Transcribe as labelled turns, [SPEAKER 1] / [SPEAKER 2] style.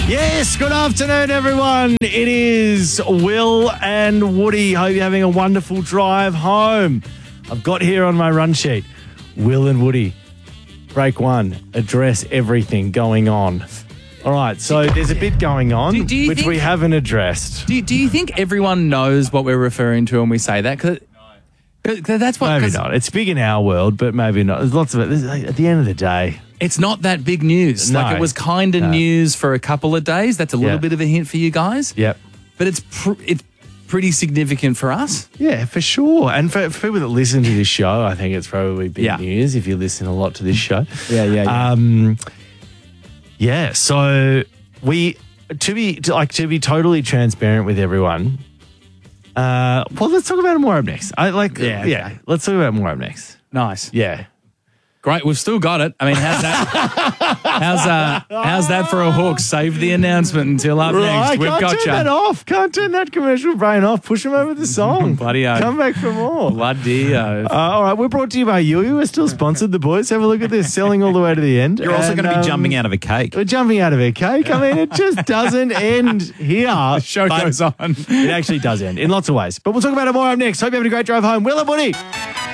[SPEAKER 1] Yes, good afternoon, everyone. It is Will and Woody. Hope you're having a wonderful drive home. I've got here on my run sheet, Will and Woody. Break one, address everything going on. All right, so there's a bit going on
[SPEAKER 2] Do you
[SPEAKER 1] which
[SPEAKER 2] think-
[SPEAKER 1] we haven't addressed.
[SPEAKER 2] Do you think everyone knows what we're referring to when we say that? Because that's what.
[SPEAKER 1] Maybe
[SPEAKER 2] 'cause
[SPEAKER 1] not. It's big in our world, but maybe not. There's lots of it. At the end of the day,
[SPEAKER 2] It's not that big news.
[SPEAKER 1] No.
[SPEAKER 2] Like it was kind of news for a couple of days. That's a little
[SPEAKER 1] Yeah.
[SPEAKER 2] bit of a hint for you guys.
[SPEAKER 1] yep.
[SPEAKER 2] But it's pretty significant for us.
[SPEAKER 1] Yeah, for sure. And for people that listen to this show, I think it's probably big
[SPEAKER 2] Yeah.
[SPEAKER 1] news if you listen a lot to this show.
[SPEAKER 2] Yeah.
[SPEAKER 1] Yeah, so to be totally transparent with everyone. Well, let's talk about it more up next.
[SPEAKER 2] Yeah, okay.
[SPEAKER 1] Let's talk about it more up next.
[SPEAKER 2] Nice.
[SPEAKER 1] Yeah.
[SPEAKER 2] Great. We've still got it. I mean, how's that? how's that for a hook? Save the announcement until up next. We've
[SPEAKER 1] Can't
[SPEAKER 2] got
[SPEAKER 1] turn that
[SPEAKER 2] you.
[SPEAKER 1] off. Can't turn that commercial brain off. Push them over the song.
[SPEAKER 2] Bloody oath.
[SPEAKER 1] Come back for more.
[SPEAKER 2] Bloody oath.
[SPEAKER 1] All right, we're brought to you by Yuyu. We're still sponsored, the boys. Have a look at this, selling all the way to the end.
[SPEAKER 3] You're also
[SPEAKER 1] And,
[SPEAKER 3] going to be jumping out of a cake.
[SPEAKER 1] We're jumping out of a cake. I mean, it just doesn't end here.
[SPEAKER 2] Show
[SPEAKER 1] But
[SPEAKER 2] goes on.
[SPEAKER 1] It actually does end in lots of ways. But we'll talk about it more up next. Hope you're having a great drive home. Will and Woody.